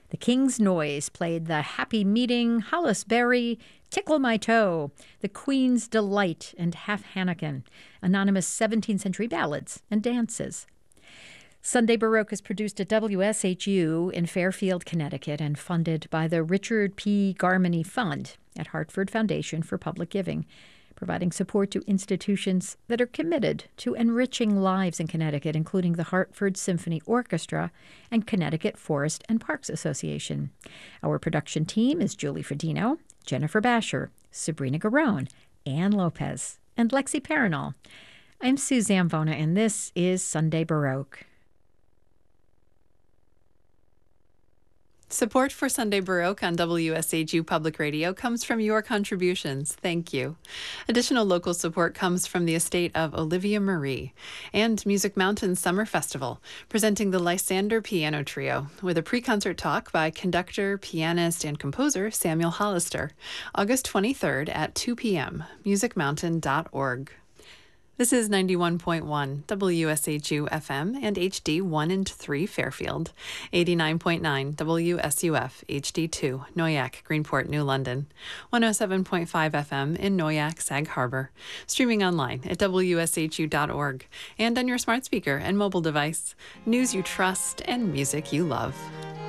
The King's Noise played The Happy Meeting, Hollis Berry, Tickle My Toe, The Queen's Delight, and Half Hannikin, anonymous 17th century ballads and dances. Sunday Baroque is produced at WSHU in Fairfield, Connecticut, and funded by the Richard P. Garmany Fund at Hartford Foundation for Public Giving, providing support to institutions that are committed to enriching lives in Connecticut, including the Hartford Symphony Orchestra and Connecticut Forest and Parks Association. Our production team is Julie Fredino, Jennifer Basher, Sabrina Garone, Ann Lopez, and Lexi Paranol. I'm Sue Zambona, and this is Sunday Baroque. Support for Sunday Baroque on WSHU Public Radio comes from your contributions. Thank you. Additional local support comes from the estate of Olivia Marie and Music Mountain Summer Festival, presenting the Lysander Piano Trio with a pre-concert talk by conductor, pianist, and composer Samuel Hollister, August 23rd at 2 p.m., musicmountain.org. This is 91.1 WSHU FM and HD 1 and 3 Fairfield, 89.9 WSUF HD2 Noyak, Greenport, New London, 107.5 FM in Noyak, Sag Harbor, streaming online at WSHU.org and on your smart speaker and mobile device. News you trust and music you love.